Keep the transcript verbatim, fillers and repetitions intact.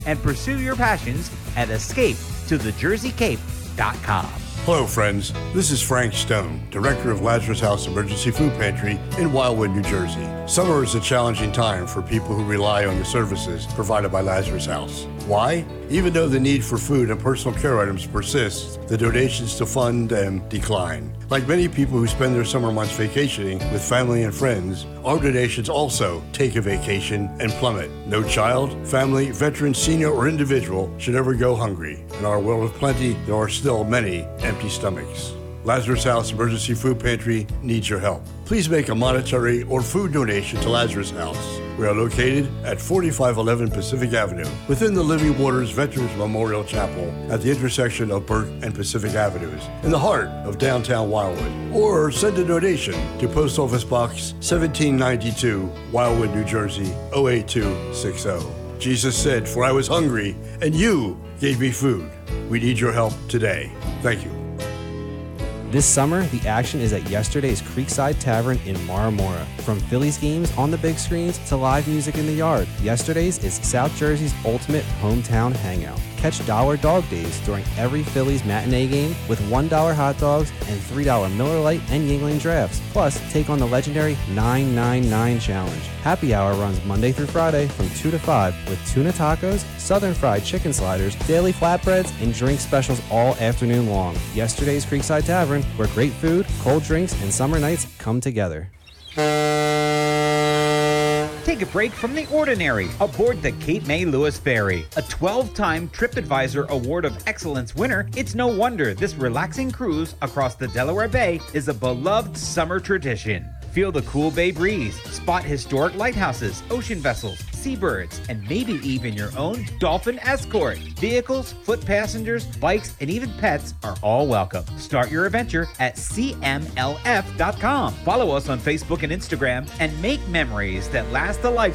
and pursue your passions at escape to the jersey cape dot com. Hello, friends. This is Frank Stone, Director of Lazarus House Emergency Food Pantry in Wildwood, New Jersey. Summer is a challenging time for people who rely on the services provided by Lazarus House. Why? Even though the need for food and personal care items persists, the donations to fund them decline. Like many people who spend their summer months vacationing with family and friends, our donations also take a vacation and plummet. No child, family, veteran, senior, or individual should ever go hungry. In our world of plenty, there are still many empty stomachs. Lazarus House Emergency Food Pantry needs your help. Please make a monetary or food donation to Lazarus House. We are located at forty-five eleven Pacific Avenue, within the Living Waters Veterans Memorial Chapel at the intersection of Burke and Pacific Avenues, in the heart of downtown Wildwood. Or send a donation to Post Office Box seventeen ninety-two, Wildwood, New Jersey, oh eight two six oh. Jesus said, "For I was hungry, and you gave me food." We need your help today. Thank you. This summer, the action is at yesterday's Creekside Tavern in Mara Mora. From Phillies games on the big screens to live music in the yard, yesterday's is South Jersey's ultimate hometown hangout. Catch Dollar Dog Days during every Phillies matinee game with one dollar hot dogs and three dollar Miller Lite and Yuengling drafts. Plus, take on the legendary nine nine nine Challenge. Happy Hour runs Monday through Friday from two to five with tuna tacos, southern fried chicken sliders, daily flatbreads, and drink specials all afternoon long. Yesterday's Creekside Tavern, where great food, cold drinks, and summer nights come together. Take a break from the ordinary aboard the Cape May Lewis Ferry. A twelve-time TripAdvisor Award of Excellence winner, it's no wonder this relaxing cruise across the Delaware Bay is a beloved summer tradition. Feel the cool bay breeze, spot historic lighthouses, ocean vessels, seabirds, and maybe even your own dolphin escort. Vehicles, foot passengers, bikes, and even pets are all welcome. Start your adventure at C M L F dot com. Follow us on Facebook and Instagram and make memories that last a lifetime.